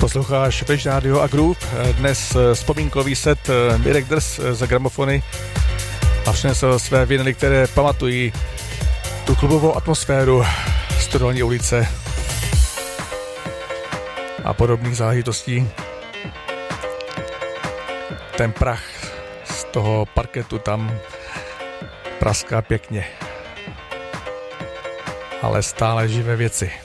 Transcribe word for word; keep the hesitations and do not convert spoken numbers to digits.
Posloucháš Fresh Radio a Groove, dnes vzpomínkový set Mirek Drs za gramofony a přinesl své vinily, které pamatují tu klubovou atmosféru Studolní ulice a podobných záležitostí. Ten prach z toho parketu tam praská pěkně, ale stále živé věci.